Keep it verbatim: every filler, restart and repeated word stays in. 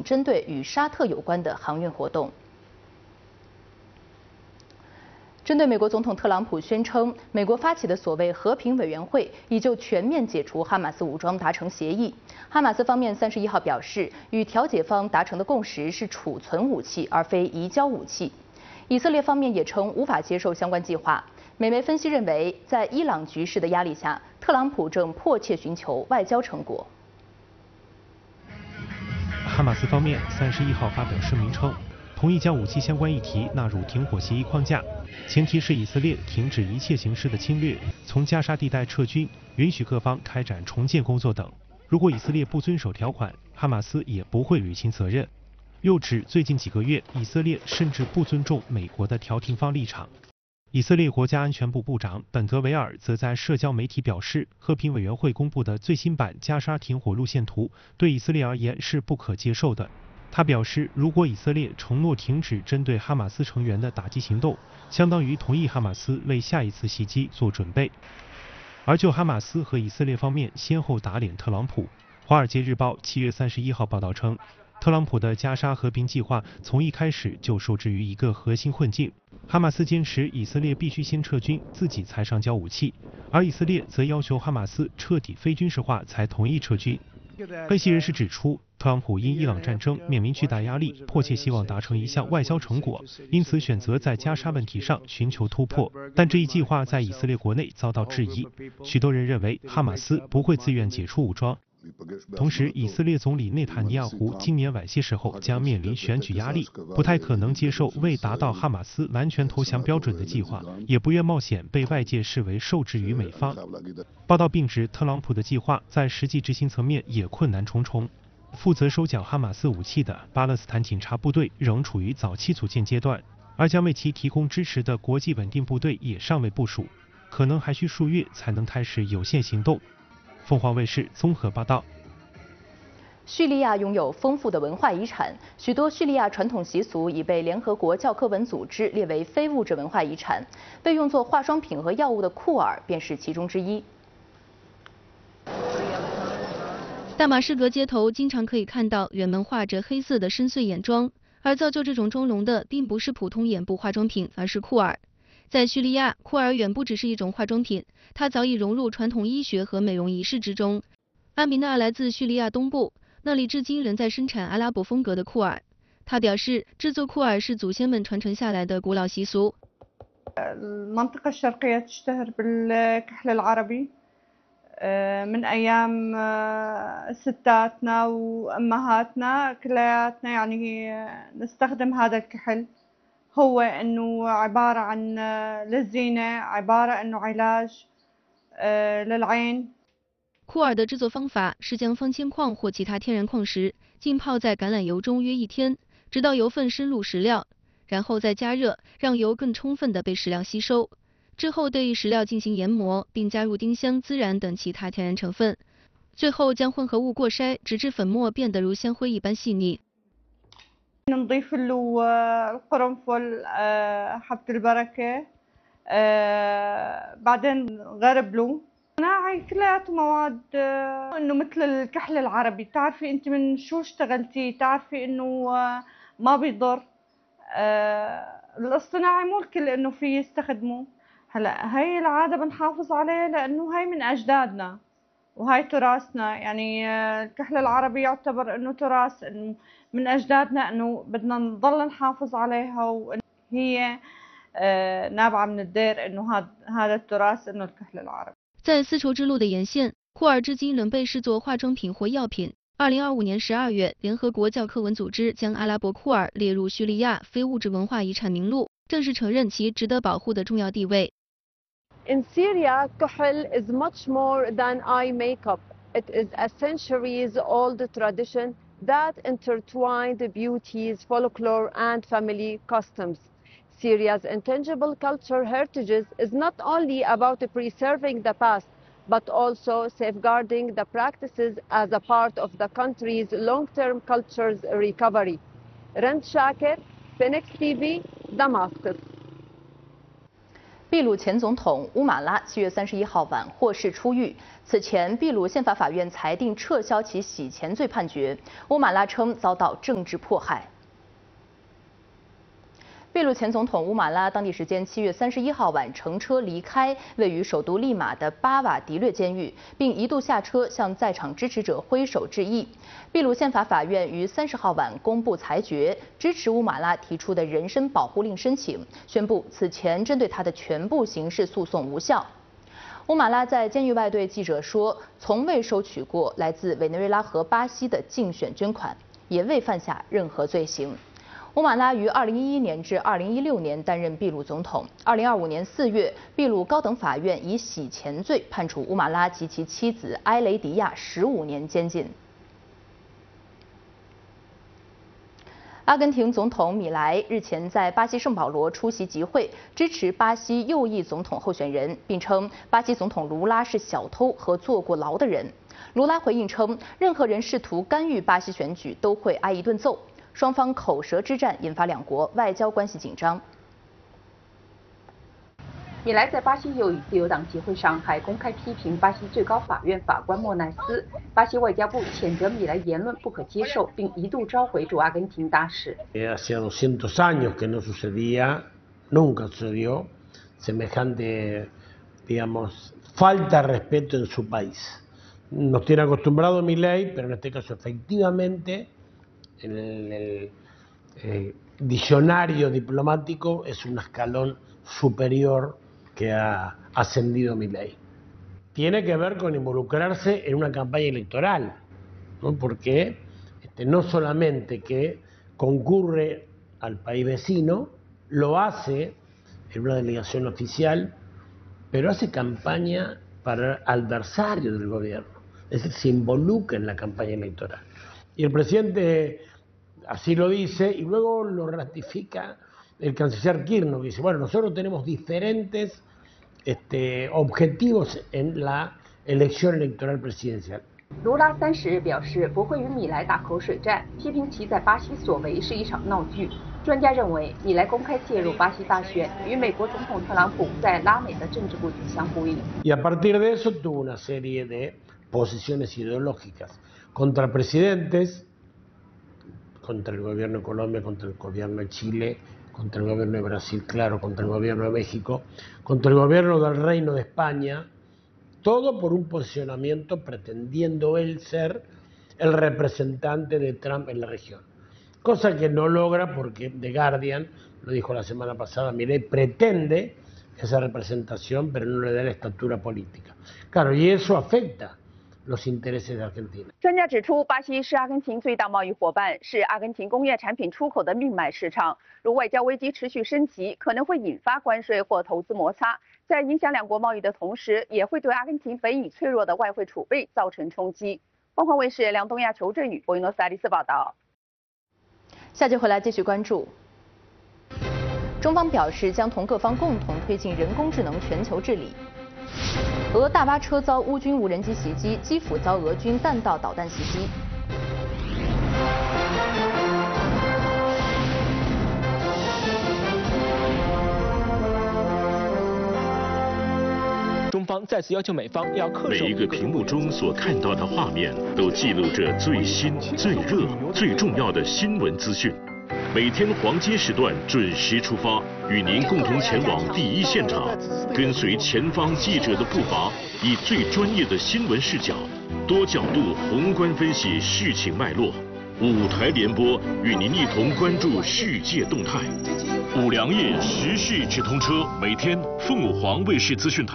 针对与沙特有关的航运活动。针对美国总统特朗普宣称，美国发起的所谓和平委员会已就全面解除哈马斯武装达成协议。哈马斯方面三十一号表示，与调解方达成的共识是储存武器，而非移交武器。以色列方面也称无法接受相关计划。美媒分析认为，在伊朗局势的压力下，特朗普正迫切寻求外交成果。 哈马斯方面三十一号发表声明称，同意将武器相关议题纳入停火协议框架，前提是以色列停止一切形式的侵略，从加沙地带撤军，允许各方开展重建工作等。如果以色列不遵守条款，哈马斯也不会履行责任。又指最近几个月，以色列甚至不尊重美国的调停方立场。以色列国家安全部部长本德维尔则在社交媒体表示，和平委员会公布的最新版加沙停火路线图对以色列而言是不可接受的。他表示，如果以色列承诺停止针对哈马斯成员的打击行动，相当于同意哈马斯为下一次袭击做准备。而就哈马斯和以色列方面先后打脸特朗普，《华尔街日报》七月三十一号报道称，特朗普的加沙和平计划从一开始就受制于一个核心困境：哈马斯坚持以色列必须先撤军，自己才上交武器，而以色列则要求哈马斯彻底非军事化才同意撤军。分析人士指出，特朗普因伊朗战争面临巨大压力，迫切希望达成一项外交成果，因此选择在加沙问题上寻求突破。但这一计划在以色列国内遭到质疑，许多人认为哈马斯不会自愿解除武装。同时，以色列总理内塔尼亚胡今年晚些时候将面临选举压力，不太可能接受未达到哈马斯完全投降标准的计划，也不愿冒险被外界视为受制于美方。报道并指，特朗普的计划在实际执行层面也困难重重。负责收缴哈马斯武器的巴勒斯坦警察部队仍处于早期组建阶段，而将为其提供支持的国际稳定部队也尚未部署，可能还需数月才能开始有限行动。凤凰卫视综合报道。 叙利亚拥有丰富的文化遗产，许多叙利亚传统习俗已被联合国教科文组织列为非物质文化遗产，被用作化妆品和药物的库尔便是其中之一。 大马士革街头经常可以看到人们画着黑色的深邃眼妆，而造就这种妆容的并不是普通眼部化妆品，而是库尔。在叙利亚，库尔远不只是一种化妆品，它早已融入传统医学和美容仪式之中。阿米娜来自叙利亚东部，那里至今仍在生产阿拉伯风格的库尔。她表示，制作库尔是祖先们传承下来的古老习俗。 المنطقة الشرقية تشتهر بالكحل العربي من أيام ستاتنا وأمهاتنا كلياتنا يعني نستخدم هذا الكحل هو إنه عبارة عن للزينة عبارة إنه علاج للعين。 库尔的制作方法是将方铅矿或其他天然矿石浸泡在橄榄油中约一天，直到油分深入石料，然后再加热，让油更充分地被石料吸收。之后对石料进行研磨，并加入丁香、孜然等其他天然成分，最后将混合物过筛，直至粉末变得如鲜灰一般细腻。 نضيف له القرنفل حبة البركة بعدين غرب له صناعي كلياته مواد انه مثل الكحل العربي بتعرفي انت من شو اشتغلتي تعرفي انه ما بيضر الاصطناعي مو الكل انه في يستخدمه هلا هي العادة بنحافظ عليها لانه هي من اجدادنا وهي تراثنا يعني الكحل العربي يعتبر انه تراث انه من اجدادنا انه بدنا نضل نحافظ عليها وهي نابعة من الدير انه هذا هذا التراث انه الكحل العربي。 在丝绸之路的沿线，库尔至今仍被视作化妆品或药品。二零二五年十二月，联合国教科文组织将阿拉伯库尔列入叙利亚非物质文化遗产名录，正式承认其值得保护的重要地位。 In Syria, kuhl is much more than eye makeup. It is a centuries-old tradition that intertwined beauties, folklore, and family customs. Syria's intangible culture heritages is not only about preserving the past, but also safeguarding the practices as a part of the country's long-term culture's recovery. Rand Shakir, Phoenix T V, Damascus. 秘鲁前总统乌马拉七月三十一号晚获释出狱。此前，秘鲁宪法法院裁定撤销其洗钱罪判决。乌马拉称遭到政治迫害。秘鲁前总统乌马拉当地时间七月三十一号晚乘车离开位于首都利马的巴瓦迪略监狱，并一度下车向在场支持者挥手致意。秘鲁宪法法院于三十号晚公布裁决，支持乌马拉提出的人身保护令申请，宣布此前针对他的全部刑事诉讼无效。乌马拉在监狱外对记者说，从未收取过来自委内瑞拉和巴西的竞选捐款，也未犯下任何罪行。乌马拉于二零一一年至二零一六年担任秘鲁总统。二零二五年四月，秘鲁高等法院以洗钱罪判处乌马拉及其妻子埃雷迪亚十五年监禁。阿根廷总统米莱日前在巴西圣保罗出席集会，支持巴西右翼总统候选人，并称巴西总统卢拉是小偷和坐过牢的人。卢拉回应称，任何人试图干预巴西选举都会挨一顿揍。双方口舌之战引发两国外交关系紧张。 米莱在巴西右翼自由党集会上还公开批评巴西最高法院法官莫奈斯。巴西外交部谴责米莱言论不可接受，并一度召回驻阿根廷大使。 Hacía doscientos años que no sucedía, nunca sucedió semejante, digamos, falta de respeto en su país. Nos tiene acostumbrado Milei, pero en este caso efectivamente. En el, el eh, diccionario diplomático es un escalón superior que ha ascendido Milei. Tiene que ver con involucrarse en una campaña electoral, ¿no? Porque este, no solamente que concurre al país vecino, lo hace en una delegación oficial, pero hace campaña para adversarios del gobierno, es decir, se involucra en la campaña electoral. Y el presidente así lo dice, y luego lo ratifica el canciller Kirchner, que dice, bueno, nosotros tenemos diferentes este, objetivos en la elección electoral presidencial. 卢拉三十日表示不会与米莱打口水战，批评其在巴西所为是一场闹剧。专家认为，米莱公开介入巴西大选，与美国总统特朗普在拉美的政治布局相呼应。 Y a partir de eso tuvo una serie de posiciones ideológicas contra presidentes, contra el gobierno de Colombia, contra el gobierno de Chile, contra el gobierno de Brasil, claro, contra el gobierno de México, contra el gobierno del Reino de España, todo por un posicionamiento pretendiendo él ser el representante de Trump en la región. Cosa que no logra porque The Guardian, lo dijo la semana pasada, Milei pretende esa representación, pero no le da la estatura política. Claro, y eso afecta los intereses de Argentina. 专家指出，巴西是阿根廷最大贸易伙伴，是阿根廷工业产品出口的命脉市场。如外交危机持续升级，可能会引发关税或投资摩擦，在影响两国贸易的同时，也会对阿根廷本已脆弱的外汇储备造成冲击。凤凰卫视梁东亚、裘振宇、博伊诺斯艾利斯报道。 下节回来继续关注。中方表示将同各方共同推进人工智能全球治理。俄大巴车遭乌军无人机袭击，基辅遭俄军弹道导弹袭击。 中方再次要求美方要恪守。 每一个屏幕中所看到的画面，都记录着最新、最热、最重要的新闻资讯。每天黄金时段准时出发，与您共同前往第一现场，跟随前方记者的步伐，以最专业的新闻视角，多角度宏观分析事情脉络。五台联播与您一同关注世界动态。五粮液时事直通车，每天凤凰卫视资讯台